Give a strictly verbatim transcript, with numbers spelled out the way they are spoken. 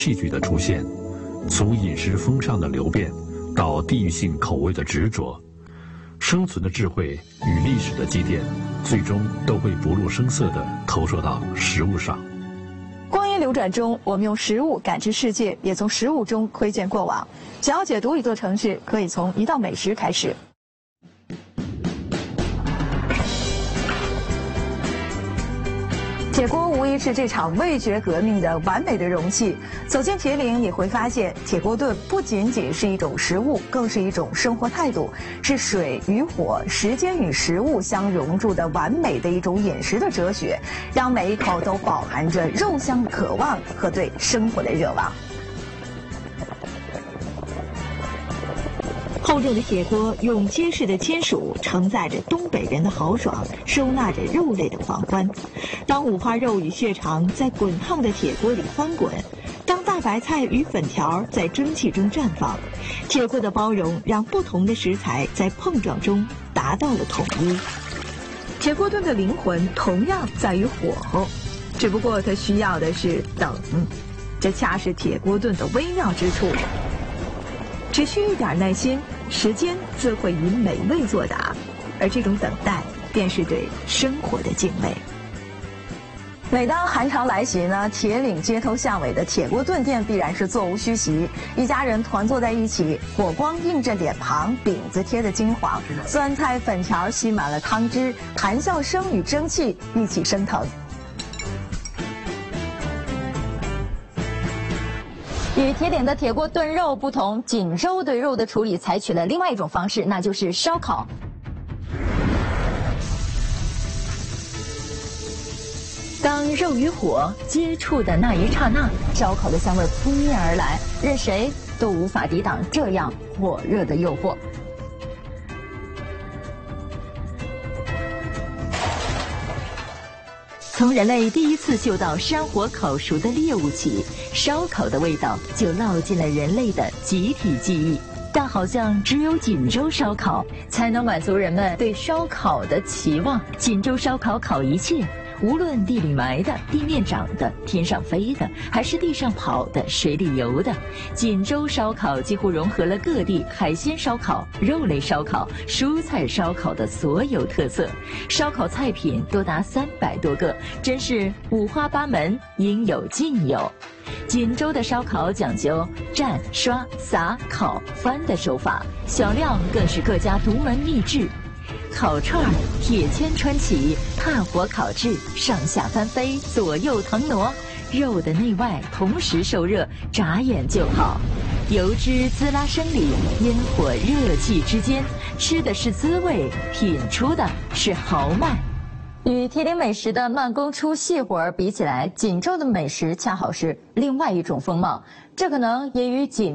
器具的出现，从饮食风尚的流变到地域性口味的执着，生存的智慧与历史的积淀，最终都会不露声色地投射到食物上。 光阴流转中，我们用食物感知世界，也从食物中窥见过往。想要解读一座城市，可以从一道美食开始。铁锅无疑是这场味觉革命的完美的容器。走进铁岭，你会发现，铁锅炖不仅仅是一种食物，更是一种生活态度，是水与火、时间与食物相融入的完美的一种饮食的哲学，让每一口都饱含着肉香的渴望和对生活的热望。厚重的铁锅用结实的金属承载着东北人的豪爽，收纳着肉类的狂欢。当五花肉与血肠在滚烫的铁锅里翻滚，当大白菜与粉条在蒸汽中绽放，铁锅的包容让不同的食材在碰撞中达到了统一。铁锅炖的灵魂同样在于火候，只不过它需要的是等，这恰是铁锅炖的微妙之处。只需一点耐心，时间自会以美味作答，而这种等待便是对生活的敬畏。每当寒潮来袭呢，铁岭街头巷尾的铁锅炖店必然是座无虚席。一家人团坐在一起，火光映着脸庞，饼子贴着金黄，酸菜粉条吸满了汤汁，谈笑声与蒸汽一起升腾。与铁岭的铁锅炖肉不同，锦州对肉的处理采取了另外一种方式，那就是烧烤。当肉与火接触的那一刹那，烧烤的香味扑面而来，任谁都无法抵挡这样火热的诱惑。从人类第一次嗅到山火烤熟的猎物起，烧烤的味道就烙进了人类的集体记忆。但好像只有锦州烧烤才能满足人们对烧烤的期望。锦州烧烤烤一切，无论地里埋的、地面长的、天上飞的，还是地上跑的、水里游的，锦州烧烤几乎融合了各地海鲜烧烤、肉类烧烤、蔬菜烧烤的所有特色。烧烤菜品多达三百多个，真是五花八门，应有尽有。锦州的烧烤讲究蘸、刷、撒、烤、翻的手法，小料更是各家独门秘制。烤串儿铁签穿起，炭火烤制，上下翻飞，左右腾挪，肉的内外同时受热，眨眼就好。油脂滋啦声里，烟火热气之间，吃的是滋味，品出的是豪迈。与铁岭美食的慢工出细活儿比起来，锦州的美食恰好是另外一种风貌，这可能也与锦